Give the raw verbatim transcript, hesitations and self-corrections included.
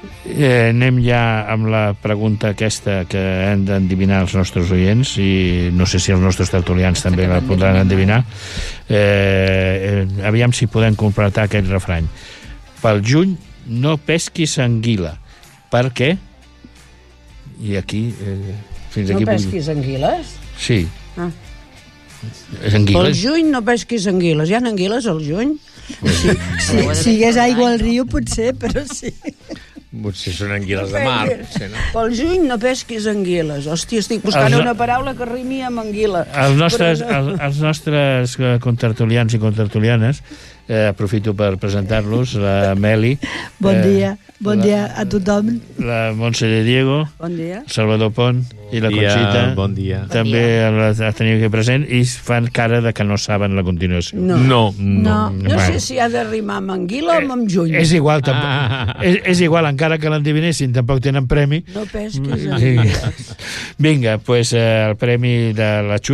Eh, anem ja amb la pregunta aquesta que han d'endevinar els nostres oients, i no sé si els nostres tertulians també la podran endevinar. Eh, eh, aviam si podem completar aquest refrany. Pel juny no pesquis anguila. Per què? I aquí... Eh, fins No aquí pesquis puc... anguiles? Sí. Ah. Anguiles? Pel juny no pesquis anguiles. Hi ha anguiles al juny? Sí, si hi hagués aigua al riu, potser, però sí. Potser són anguiles de mar. Sí, no? Pel juny no pesquis anguiles. Hòstia, estic buscant Els no- una paraula que rimi amb anguila. Els nostres, Però el, els nostres eh, contertulians i contertulianes, eh, aprofito per presentar-los, la Meli. Bon eh, dia. Bon la, dia a tothom. La Montse de Diego, Bon dia. Salvador Pont i la Bon dia, Conxita. bon dia. També la, la teniu aquí present i fan cara de que no saben la continuació. No. No. No. No sé si ha de rimar amb anguila o amb juny. És igual, tampoc, Ah. és, és igual, encara que l'endevinessin, tampoc tenen premi. No pesquis Sí. anguiles. Vinga, doncs pues, eh, el premi de la Xu